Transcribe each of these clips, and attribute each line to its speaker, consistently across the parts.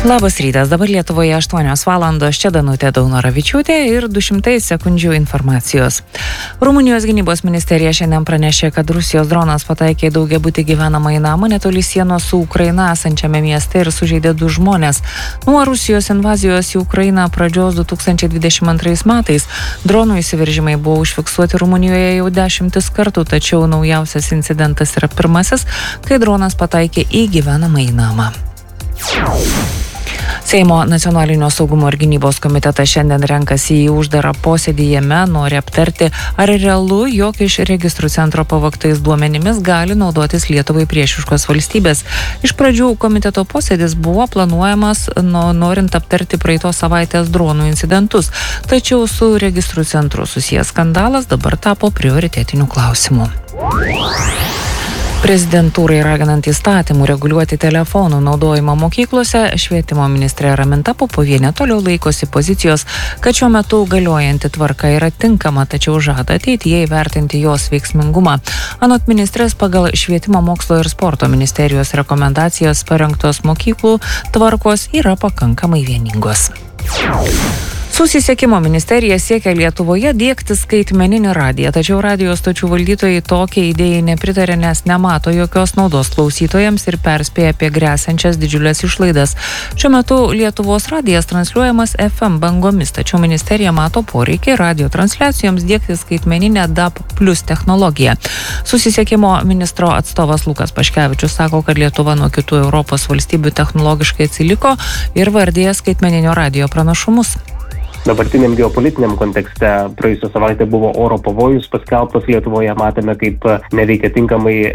Speaker 1: Labas rytas, dabar Lietuvoje 8 valandos, čia Danutė Daunoravičiūtė ir 200 sekundžių informacijos. Rumunijos gynybos ministerija šiandien pranešė, kad Rusijos dronas pataikė daugiabutį gyvenamąjį namą netoli sienos su Ukraina esančiame mieste ir sužeidė 2 žmonės. Nuo Rusijos invazijos į Ukrainą pradžios 2022 metais dronų įsiveržimai buvo užfiksuoti Rumunijoje jau 10 kartų, tačiau naujausias incidentas yra pirmasis, kai dronas pataikė į gyvenamąjį namą. Seimo nacionalinio saugumo ir gynybos komitetas šiandien renkasi į uždarą posėdį, jame nori aptarti, ar realu, jog iš registrų centro pavogtais duomenimis gali naudotis Lietuvai priešiškos valstybės. Iš pradžių komiteto posėdis buvo planuojamas norint aptarti praeitos savaitės dronų incidentus, tačiau su registrų centru susijęs skandalas dabar tapo prioritetiniu klausimu. Prezidentūrai raginant įstatymų reguliuoti telefonų naudojimą mokyklose, švietimo ministrė Raminta Popovienė toliau laikosi pozicijos, kad šiuo metu galiojanti tvarka yra tinkama, tačiau žada ateityje įvertinti jos veiksmingumą. Anot ministrės, pagal švietimo mokslo ir sporto ministerijos rekomendacijas parengtos mokyklų tvarkos yra pakankamai vieningos. Susisiekimo ministerija siekia Lietuvoje diegti skaitmeninį radiją, tačiau radijo stočių valdytojai tokiai idėjai nepritarė, nes nemato jokios naudos klausytojams ir perspėja apie gresiančias didžiulės išlaidas. Šiuo metu Lietuvos radijas transliuojamas FM bangomis, tačiau ministerija mato poreikį radijo transliacijoms diegti skaitmeninę DAB+ technologiją. Susisiekimo ministro atstovas Lukas Paškevičius sako, kad Lietuva nuo kitų Europos valstybių technologiškai atsiliko ir vardija skaitmeninio radijo pranašumus.
Speaker 2: Dabartiniam geopolitiniam kontekste praėjusią savaitę buvo oro pavojus paskelbtas Lietuvoje, matėme, kaip neveikia tinkamai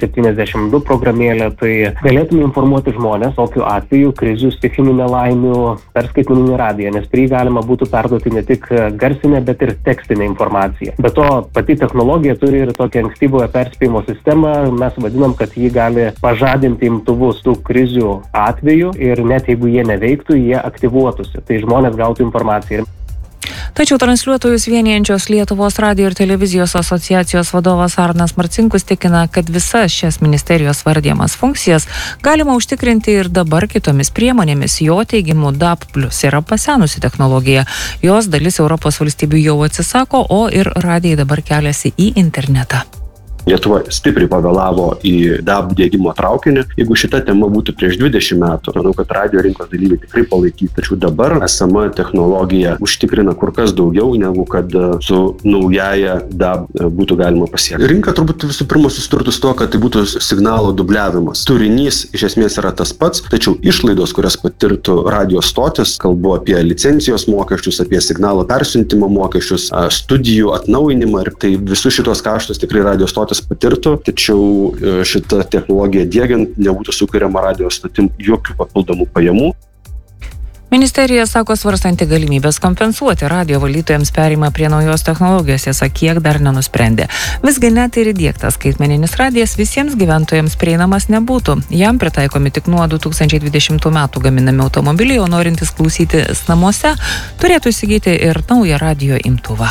Speaker 2: LT72 programėlė, tai galėtume informuoti žmonės tokiu atveju krizių, stichinių nelaimių per skaitmeninį radiją, nes prie galima būtų perduoti ne tik garsinę, bet ir tekstinę informaciją. Be to, pati technologija turi ir tokią ankstyvojo perspėjimo sistemą, mes vadinam, kad ji gali pažadinti imtuvus tų krizių atveju ir net jeigu jie neveiktų, jie aktyvuotųsi, tai žmonės gautų informaciją.
Speaker 1: Tačiau transliuotojus vienijančios Lietuvos radijo ir televizijos asociacijos vadovas Arnas Marcinkus tikina, kad visas šias ministerijos vardijamas funkcijas galima užtikrinti ir dabar kitomis priemonėmis. Jo teigimu DAB+ yra pasenusi technologija. Jos dalis Europos valstybių jau atsisako, o ir radijai dabar keliasi į internetą.
Speaker 3: Lietuva stipriai pavėlavo į DAB diegimo traukinį. Jeigu šita tema būtų prieš 20 metų, manau, kad radijo rinkos dalyviai tikrai palaikytų. Tačiau dabar esama technologija užtikrina kur kas daugiau, negu kad su naujaja DAB būtų galima pasiekti. Rinka turbūt visų pirma susidurtų su to, kad tai būtų signalo dubliavimas. Turinys iš esmės yra tas pats, tačiau išlaidos, kurias patirtų radijo stotis, kalbu apie licencijos mokesčius, apie signalo persiuntimo mokesčius, studijų atnaujinimą, ir tai visus šitos kaštus tikrai radijo stotis patirtų, tačiau šitą technologiją diegiant nebūtų sukuriama radijo stotim jokių papildomų pajamų.
Speaker 1: Ministerija sako svarstanti galimybės kompensuoti radijo valdytojams perėjimą prie naujos technologijos, jie kiek dar nenusprendė. Visgi net ir įdiegtas skaitmeninis radijas visiems gyventojams prieinamas nebūtų. Jam pritaikomi tik nuo 2020 metų gaminami automobiliai, o norintys klausytis namuose turėtų įsigyti ir naują radijo imtuvą.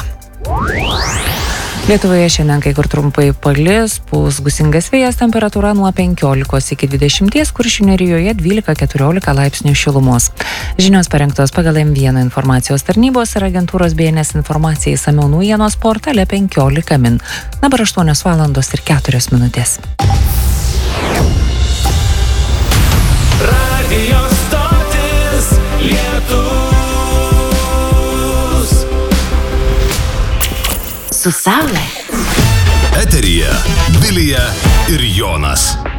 Speaker 1: Lietuvoje šiandien kai kur trumpai palis, pūs gūsingas vėjas, temperatūra nuo 15 iki 20, Kuršių nerijoje 12-14 laipsnių šilumos. Žinios parengtos pagal M1 informacijos tarnybos ir agentūros BNS informacija išsamiau naujienos portale 15 min. Dabar 8 valandos ir 4 minutės.
Speaker 4: Radio stotis Lietus.
Speaker 5: Su saule.
Speaker 4: Eteryje Vilija ir Jonas.